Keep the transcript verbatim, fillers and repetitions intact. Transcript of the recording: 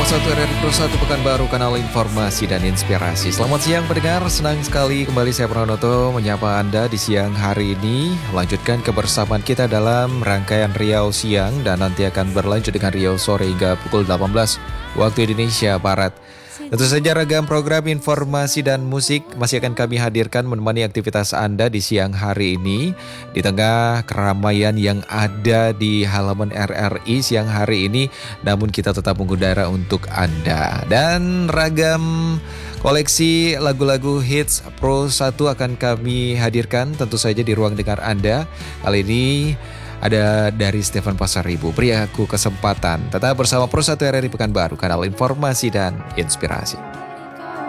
satu R R I Pro satu Pekanbaru, kanal informasi dan inspirasi. Selamat siang pendengar, senang sekali kembali saya Pranoto menyapa Anda di siang hari ini. Melanjutkan kebersamaan kita dalam rangkaian Riau Siang dan nanti akan berlanjut dengan Riau Sore hingga pukul delapan belas waktu Indonesia Barat. Tentu saja ragam program informasi dan musik masih akan kami hadirkan menemani aktivitas Anda di siang hari ini. Di tengah keramaian yang ada di halaman R R I siang hari ini, namun kita tetap mengudara untuk Anda. Dan ragam koleksi lagu-lagu hits Pro satu akan kami hadirkan tentu saja di ruang dengar Anda. Kali ini ada dari Stefan Pasaribu, Beri Aku Kesempatan. Tetap bersama Pro satu R R I Pekanbaru, kanal informasi dan inspirasi.